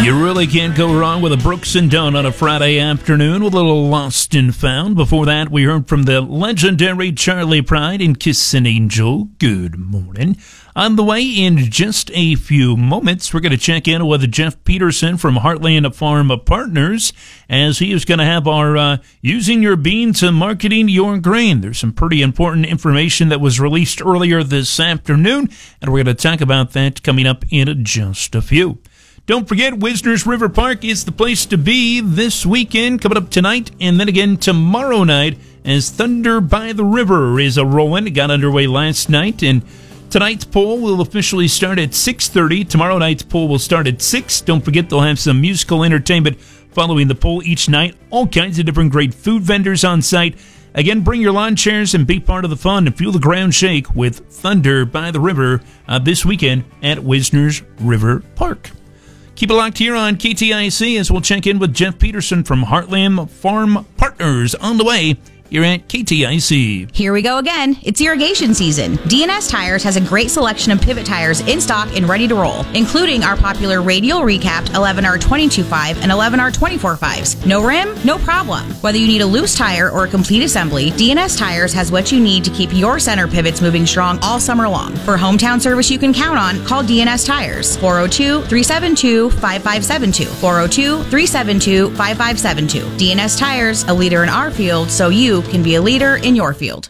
You really can't go wrong with a Brooks and Dunn on a Friday afternoon with a little Lost and Found. Before that, we heard from the legendary Charley Pride and Kiss an Angel. Good morning. On the way in just a few moments, we're going to check in with Jeff Peterson from Heartland Farm Partners, as he is going to have our Using Your Bean to Marketing Your Grain. There's some pretty important information that was released earlier this afternoon, and we're going to talk about that coming up in just a few. Don't forget, Wisner's River Park is the place to be this weekend, coming up tonight and then again tomorrow night, as Thunder by the River is a-rolling. It got underway last night, and tonight's poll will officially start at 6:30. Tomorrow night's poll will start at 6. Don't forget, they'll have some musical entertainment following the poll each night. All kinds of different great food vendors on site. Again, bring your lawn chairs and be part of the fun and feel the ground shake with Thunder by the River this weekend at Wisner's River Park. Keep it locked here on KTIC as we'll check in with Jeff Peterson from Heartland Farm Partners on the way here at KTIC. Here we go again. It's irrigation season. D&S Tires has a great selection of pivot tires in stock and ready to roll, including our popular radial recapped 11R22.5 and 11R24.5s. No rim? No problem. Whether you need a loose tire or a complete assembly, D&S Tires has what you need to keep your center pivots moving strong all summer long. For hometown service you can count on, call D&S Tires. 402-372-5572. 402-372-5572. D&S Tires, a leader in our field, so you can be a leader in your field.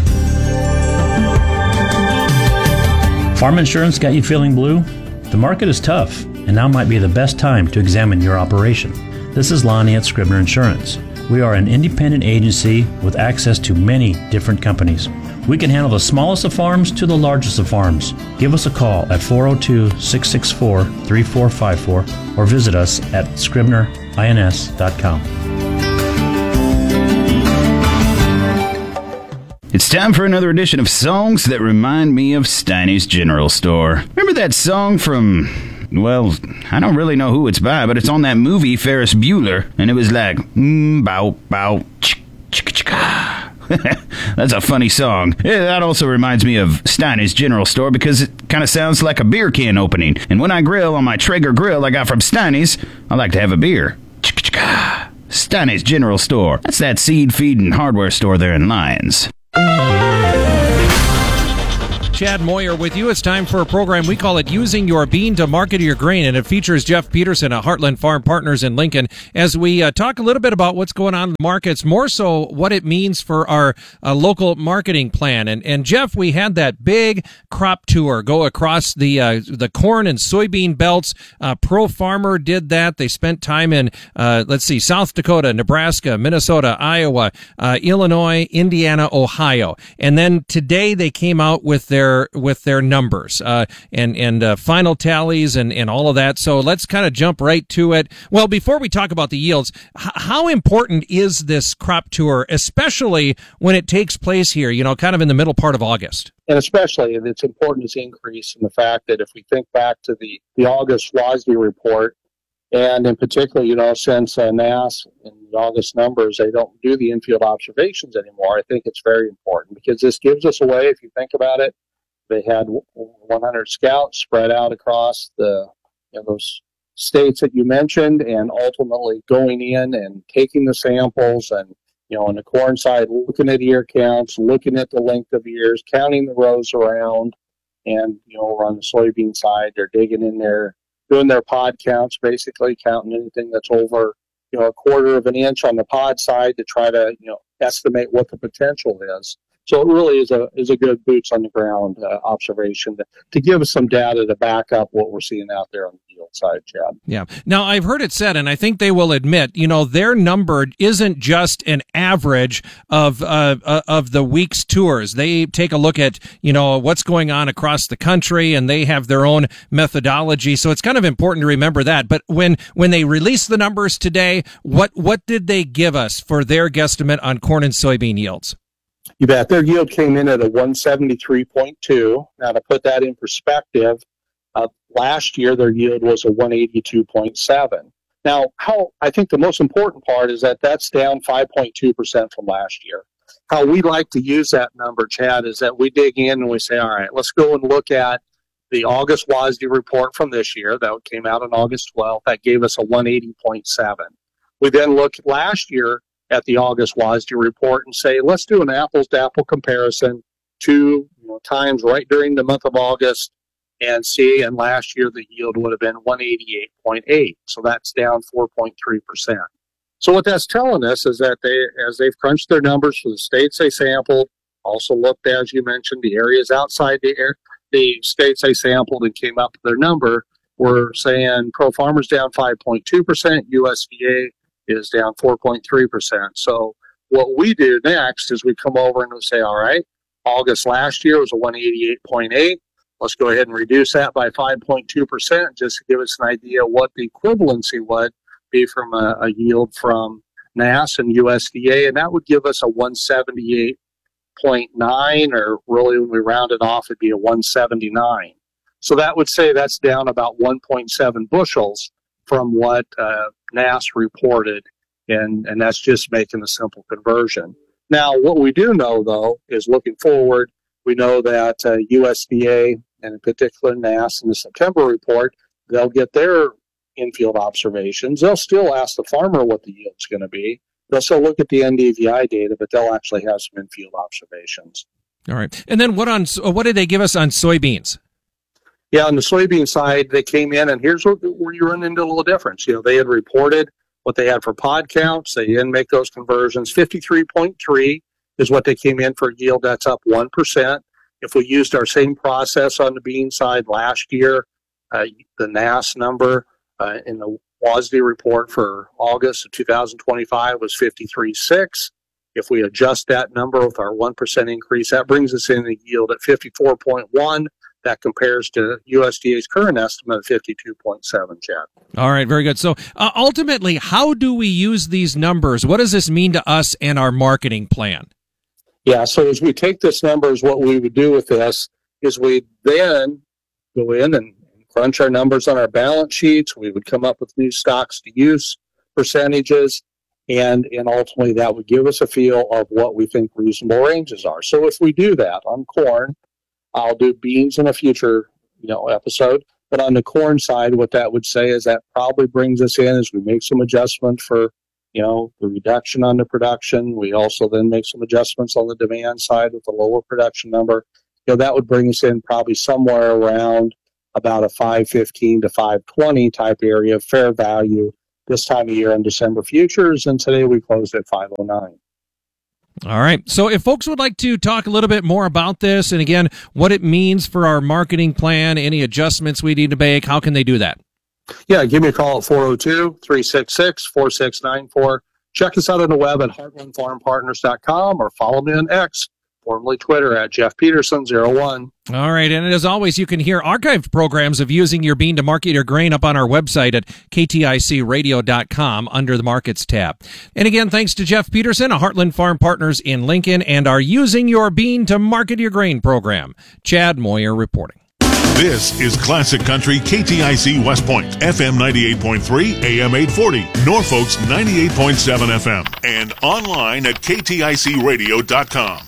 Farm insurance got you feeling blue? The market is tough, and now might be the best time to examine your operation. This is Lonnie at Scribner Insurance. We are an independent agency with access to many different companies. We can handle the smallest of farms to the largest of farms. Give us a call at 402-664-3454 or visit us at scribnerins.com. It's time for another edition of Songs That Remind Me of Steiny's General Store. Remember that song from, well, I don't really know who it's by, but it's on that movie Ferris Bueller, and it was like, bow, bow, chick, chick, chicka. That's a funny song. Yeah, that also reminds me of Steiny's General Store because it kind of sounds like a beer can opening. And when I grill on my Traeger grill I got from Steiny's, I like to have a beer. Chick, chicka. Steiny's General Store. That's that seed, feed, and hardware store there in Lyons. Chad Moyer with you. It's time for a program. We call it Using Your Bean to Market Your Grain, and it features Jeff Peterson at Heartland Farm Partners in Lincoln as we talk a little bit about what's going on in the markets, more so what it means for our local marketing plan. And Jeff, we had that big crop tour go across the corn and soybean belts. Pro Farmer did that. They spent time in, South Dakota, Nebraska, Minnesota, Iowa, Illinois, Indiana, Ohio. And then today they came out with their numbers and final tallies and all of that. So let's kind of jump right to it. Well, before we talk about the yields, how important is this crop tour, especially when it takes place here, kind of in the middle part of August? And especially, it's important to increase in the fact that if we think back to the August WASDE report, and in particular, since NASS in the August numbers, they don't do the infield observations anymore, I think it's very important because this gives us a way, if you think about it, they had 100 scouts spread out across those states that you mentioned, and ultimately going in and taking the samples and, on the corn side, looking at ear counts, looking at the length of ears, counting the rows around, and, on the soybean side, they're digging in there, doing their pod counts, basically counting anything that's over, a quarter of an inch on the pod side to try to, estimate what the potential is. So it really is a good boots on the ground observation to give us some data to back up what we're seeing out there on the yield side, Chad. Yeah. Now, I've heard it said, and I think they will admit, their number isn't just an average of the week's tours. They take a look at, what's going on across the country, and they have their own methodology. So it's kind of important to remember that. But when they released the numbers today, what did they give us for their guesstimate on corn and soybean yields? You bet. Their yield came in at a 173.2. Now, to put that in perspective, last year their yield was a 182.7. Now, I think the most important part is that that's down 5.2% from last year. How we like to use that number, Chad, is that we dig in and we say, all right, let's go and look at the August WASDE report from this year that came out on August 12th. That gave us a 180.7. We then look last year at the August WASDE report and say, let's do an apples-to-apple comparison 2 times right during the month of August and see. And last year the yield would have been 188.8. So that's down 4.3%. So what that's telling us is that as they've crunched their numbers for the states they sampled, also looked, as you mentioned, the areas outside the states they sampled and came up with their number, we're saying pro-farmers down 5.2%, USDA is down 4.3%. So what we do next is we come over and we say, all right, August last year was a 188.8. Let's go ahead and reduce that by 5.2% just to give us an idea what the equivalency would be from a yield from NASS and USDA, and that would give us a 178.9, or really when we round it off, it'd be a 179. So that would say that's down about 1.7 bushels from what NASS reported, and that's just making a simple conversion. Now, what we do know, though, is looking forward, we know that USDA, and in particular NASS in the September report, they'll get their infield observations. They'll still ask the farmer what the yield's going to be. They'll still look at the NDVI data, but they'll actually have some infield observations. All right. And then what did they give us on soybeans? Yeah, on the soybean side, they came in, and here's where you run into a little difference. They had reported what they had for pod counts. They didn't make those conversions. 53.3 is what they came in for yield. That's up 1%. If we used our same process on the bean side last year, the NASS number in the WASDE report for August of 2025 was 53.6. If we adjust that number with our 1% increase, that brings us in a yield at 54.1. That compares to USDA's current estimate of 52.7, Chad. All right, very good. So ultimately, how do we use these numbers? What does this mean to us and our marketing plan? Yeah, so as we take this numbers, what we would do with this is we then go in and crunch our numbers on our balance sheets. We would come up with new stocks to use percentages, and ultimately that would give us a feel of what we think reasonable ranges are. So if we do that on corn, I'll do beans in a future episode, but on the corn side, what that would say is that probably brings us in as we make some adjustment for the reduction on the production. We also then make some adjustments on the demand side with the lower production number. That would bring us in probably somewhere around about a 515 to 520 type area of fair value this time of year on December futures, and today we closed at 509. All right. So if folks would like to talk a little bit more about this, and again, what it means for our marketing plan, any adjustments we need to make, how can they do that? Yeah, give me a call at 402-366-4694. Check us out on the web at heartlandfarmpartners.com or follow me on X, formerly Twitter, at Jeff Peterson01. All right, and as always, you can hear archived programs of Using Your Bean to Market Your Grain up on our website at kticradio.com under the Markets tab. And again, thanks to Jeff Peterson of Heartland Farm Partners in Lincoln and our Using Your Bean to Market Your Grain program. Chad Moyer reporting. This is Classic Country KTIC West Point, FM 98.3, AM 840, Norfolk's 98.7 FM, and online at kticradio.com.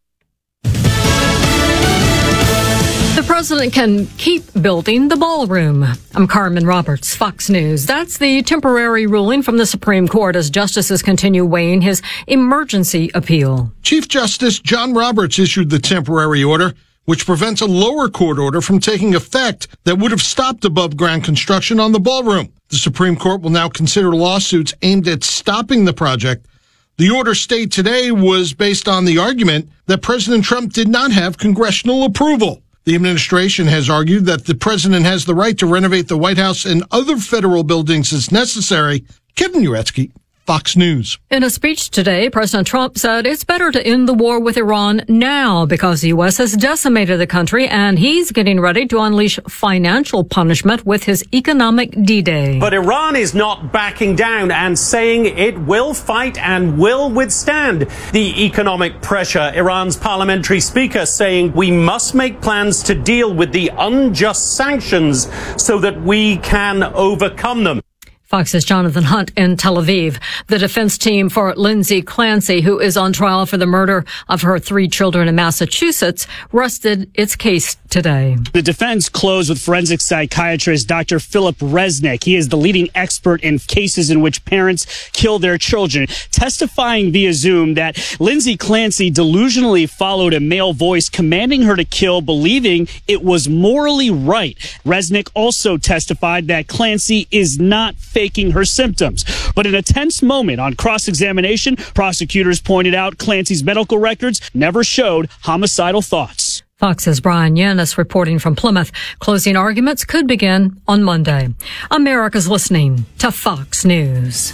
The president can keep building the ballroom. I'm Carmen Roberts, Fox News. That's the temporary ruling from the Supreme Court as justices continue weighing his emergency appeal. Chief Justice John Roberts issued the temporary order, which prevents a lower court order from taking effect that would have stopped above-ground construction on the ballroom. The Supreme Court will now consider lawsuits aimed at stopping the project. The order stayed today was based on the argument that President Trump did not have congressional approval. The administration has argued that the president has the right to renovate the White House and other federal buildings as necessary. Kevin Uretsky, Fox News. In a speech today, President Trump said it's better to end the war with Iran now because the U.S. has decimated the country and he's getting ready to unleash financial punishment with his economic D-Day. But Iran is not backing down and saying it will fight and will withstand the economic pressure. Iran's parliamentary speaker saying we must make plans to deal with the unjust sanctions so that we can overcome them. Fox's Jonathan Hunt in Tel Aviv. The defense team for Lindsay Clancy, who is on trial for the murder of her 3 children in Massachusetts, rested its case today. The defense closed with forensic psychiatrist Dr. Philip Resnick. He is the leading expert in cases in which parents kill their children, testifying via Zoom that Lindsay Clancy delusionally followed a male voice commanding her to kill, believing it was morally right. Resnick also testified that Clancy is not faking her symptoms. But in a tense moment on cross-examination, prosecutors pointed out Clancy's medical records never showed homicidal thoughts. Fox's Brian Yanis reporting from Plymouth. Closing arguments could begin on Monday. America's listening to Fox News.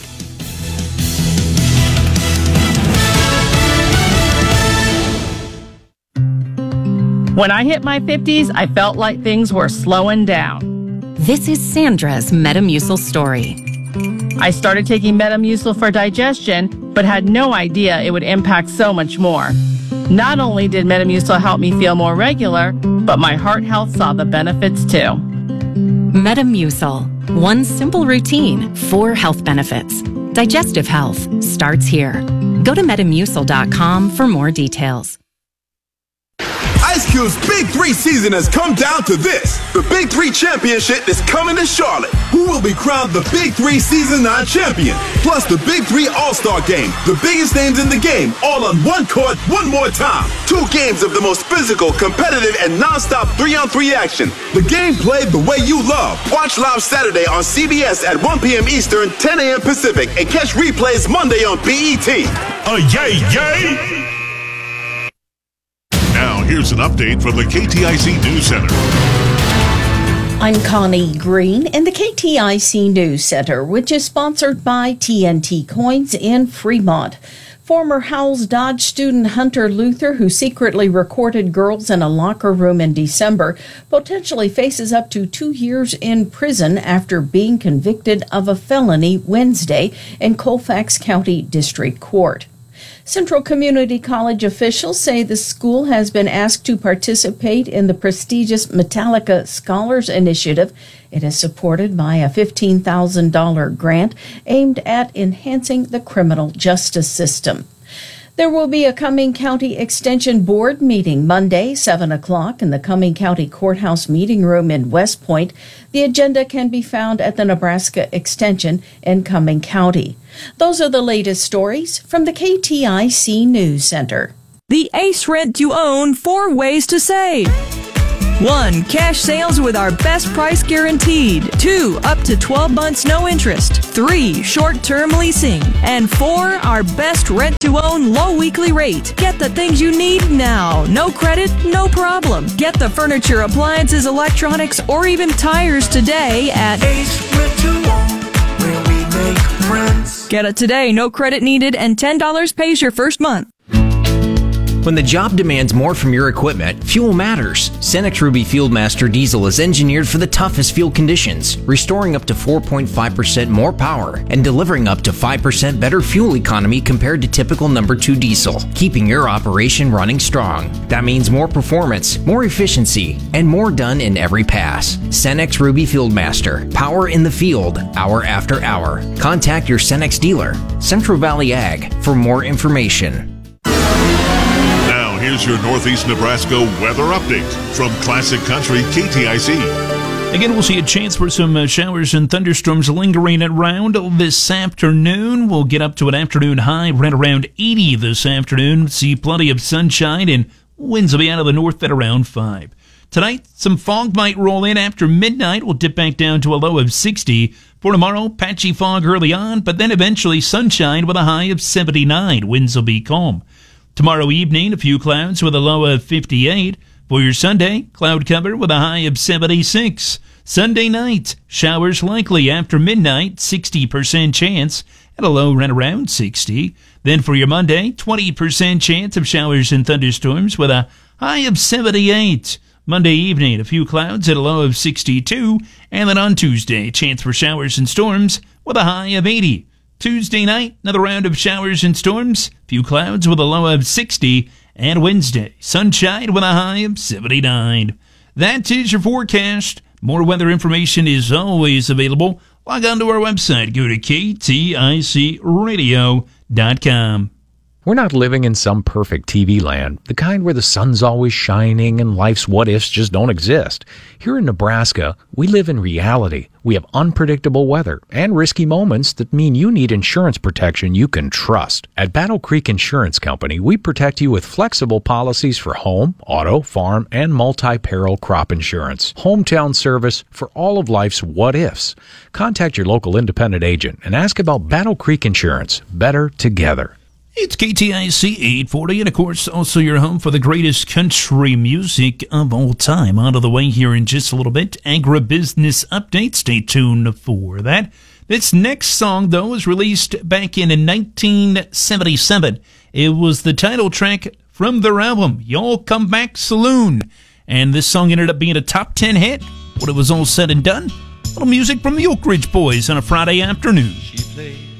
When I hit my 50s, I felt like things were slowing down. This is Sandra's Metamucil story. I started taking Metamucil for digestion, but had no idea it would impact so much more. Not only did Metamucil help me feel more regular, but my heart health saw the benefits too. Metamucil. One simple routine, 4 health benefits. Digestive health starts here. Go to Metamucil.com for more details. Ice Cube's Big 3 season has come down to this. The Big 3 Championship is coming to Charlotte. Who will be crowned the Big 3 Season 9 champion? Plus the Big 3 All-Star Game. The biggest names in the game, all on one court, one more time. 2 games of the most physical, competitive, and non-stop 3-on-3 action. The game played the way you love. Watch live Saturday on CBS at 1 p.m. Eastern, 10 a.m. Pacific, and catch replays Monday on BET. Yay, yay! Now, here's an update from the KTIC News Center. I'm Connie Green in the KTIC News Center, which is sponsored by TNT Coins in Fremont. Former Howells Dodge student Hunter Luther, who secretly recorded girls in a locker room in December, potentially faces up to 2 years in prison after being convicted of a felony Wednesday in Colfax County District Court. Central Community College officials say the school has been asked to participate in the prestigious Metallica Scholars Initiative. It is supported by a $15,000 grant aimed at enhancing the criminal justice system. There will be a Cumming County Extension Board meeting Monday, 7 o'clock, in the Cumming County Courthouse Meeting Room in West Point. The agenda can be found at the Nebraska Extension in Cumming County. Those are the latest stories from the KTIC News Center. The Ace Rent to Own 4 ways to save. 1. Cash sales with our best price guaranteed. 2. Up to 12 months no interest. 3. Short-term leasing. And 4. Our best rent-to-own low weekly rate. Get the things you need now. No credit, no problem. Get the furniture, appliances, electronics, or even tires today at Ace Rent-to-Own, where we make friends. Get it today, no credit needed, and $10 pays your first month. When the job demands more from your equipment, fuel matters. Cenex Ruby Fieldmaster Diesel is engineered for the toughest field conditions, restoring up to 4.5% more power and delivering up to 5% better fuel economy compared to typical number 2 diesel, keeping your operation running strong. That means more performance, more efficiency, and more done in every pass. Cenex Ruby Fieldmaster, power in the field, hour after hour. Contact your Cenex dealer, Central Valley Ag, for more information. Here's your Northeast Nebraska weather update from Classic Country KTIC. Again, we'll see a chance for some showers and thunderstorms lingering around this afternoon. We'll get up to an afternoon high right around 80 this afternoon. See plenty of sunshine and winds will be out of the north at around 5. Tonight, some fog might roll in after midnight. We'll dip back down to a low of 60. For tomorrow, patchy fog early on, but then eventually sunshine with a high of 79. Winds will be calm. Tomorrow evening, a few clouds with a low of 58. For your Sunday, cloud cover with a high of 76. Sunday night, showers likely after midnight, 60% chance, at a low right around 60. Then for your Monday, 20% chance of showers and thunderstorms with a high of 78. Monday evening, a few clouds at a low of 62. And then on Tuesday, chance for showers and storms with a high of 80. Tuesday night, another round of showers and storms, few clouds with a low of 60, and Wednesday, sunshine with a high of 79. That is your forecast. More weather information is always available log on to our website. Go to kticradio.com. We're not living in some perfect TV land, the kind where the sun's always shining and life's what-ifs just don't exist. Here in Nebraska, we live in reality. We have unpredictable weather and risky moments that mean you need insurance protection you can trust. At Battle Creek Insurance Company, we protect you with flexible policies for home, auto, farm, and multi-peril crop insurance. Hometown service for all of life's what-ifs. Contact your local independent agent and ask about Battle Creek Insurance. Better together. It's KTIC 840, and of course, also your home for the greatest country music of all time. Out of the way here in just a little bit. Agribusiness update. Stay tuned for that. This next song, though, was released back in 1977. It was the title track from their album, Y'all Come Back Saloon. And this song ended up being a top 10 hit when it was all said and done. A little music from the Oak Ridge Boys on a Friday afternoon. She played